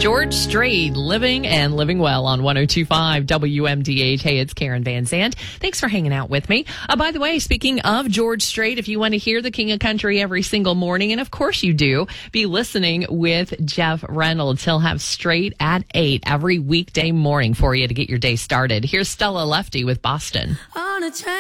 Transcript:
George Strait, living and living well on 102.5 WMDH. Hey, it's Karen Van Zandt. Thanks for hanging out with me. By the way, speaking of George Strait, if you want to hear the King of Country every single morning, and of course you do, be listening with Jeff Reynolds. He'll have Strait at 8 every weekday morning for you to get your day started. Here's Stella Lefty with Boston. On a train.